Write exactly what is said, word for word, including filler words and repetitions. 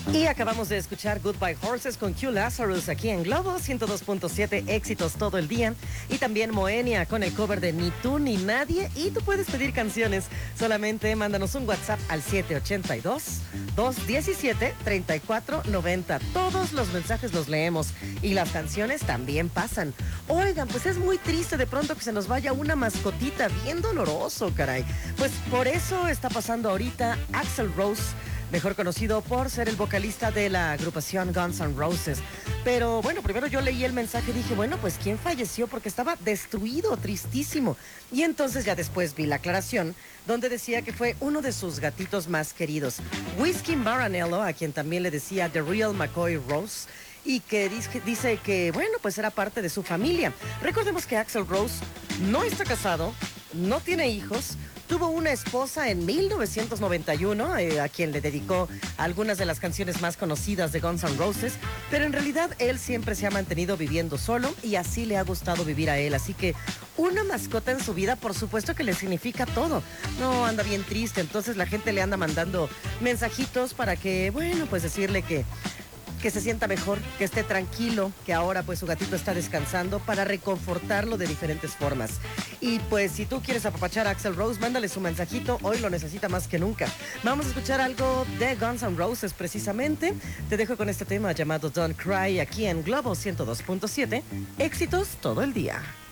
Y acabamos de escuchar Goodbye Horses con Q Lazarus aquí en Globo ciento dos punto siete, éxitos todo el día. Y también Moenia con el cover de Ni tú ni nadie. Y tú puedes pedir canciones, solamente mándanos un WhatsApp al siete ocho dos, dos uno siete, tres cuatro nueve cero. Todos los mensajes los leemos y las canciones también pasan. Oigan, pues es muy triste de pronto que se nos vaya una mascotita, bien doloroso, caray. Pues por eso está pasando ahorita Axl Rose, mejor conocido por ser el vocalista de la agrupación Guns N' Roses. Pero bueno, primero yo leí el mensaje y dije, bueno, pues ¿quién falleció? Porque estaba destruido, tristísimo. Y entonces ya después vi la aclaración, donde decía que fue uno de sus gatitos más queridos, Whiskey Maranello, a quien también le decía The Real McCoy Rose, y que dice, dice que, bueno, pues era parte de su familia. Recordemos que Axl Rose no está casado, no tiene hijos, tuvo una esposa en mil novecientos noventa y uno, eh, a quien le dedicó algunas de las canciones más conocidas de Guns N' Roses, pero en realidad él siempre se ha mantenido viviendo solo y así le ha gustado vivir a él. Así que una mascota en su vida, por supuesto que le significa todo. No, anda bien triste, entonces la gente le anda mandando mensajitos para que, bueno, pues decirle que que se sienta mejor, que esté tranquilo, que ahora pues su gatito está descansando, para reconfortarlo de diferentes formas. Y pues si tú quieres apapachar a Axl Rose, mándale su mensajito, hoy lo necesita más que nunca. Vamos a escuchar algo de Guns N' Roses precisamente. Te dejo con este tema llamado Don't Cry aquí en Globo ciento dos punto siete, éxitos todo el día.